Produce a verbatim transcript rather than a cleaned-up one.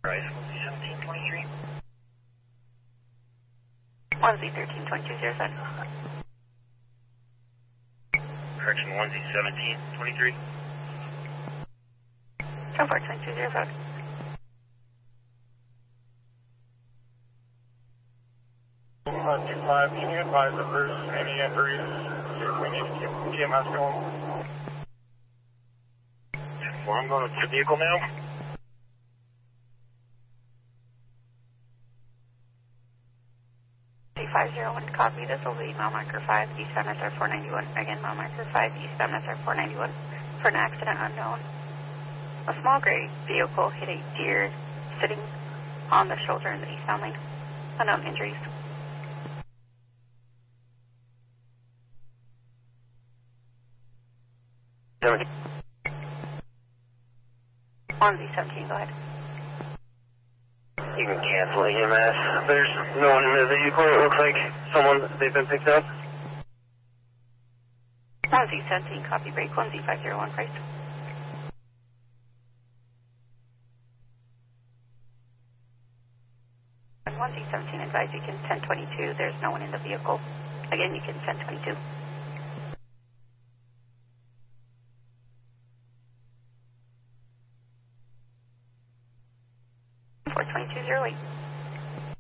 Price, one Z seventeen twenty-three. one Z thirteen twenty-two zero seven. Correction, one Z seventeen twenty-three. ten four twenty-two zero seven. one two five, can you advise if there's any injuries? We need to keep E M S going. Well, I'm going to the vehicle now. five zero one, copy. This will be mile marker five, East M S R four ninety-one. Again, mile marker five, East M S R four ninety-one. For an accident unknown. A small gray vehicle hit a deer sitting on the shoulder in the eastbound lane. Unknown injuries. one Z seventeen, go ahead. You can cancel E M S. There's no one in the vehicle. It looks like someone, they've been picked up. one Z seventeen, copy break. one Z five zero one, price. one Z seventeen, advise you can ten twenty-two. There's no one in the vehicle. Again, you can ten twenty-two. four twenty-two zero eight.